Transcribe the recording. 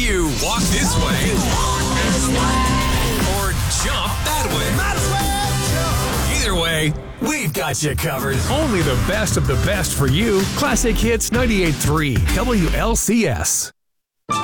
you walk this way or jump that way. Either way, we've got you covered. Only the best of the best for you. Classic Hits 98.3 WLCS.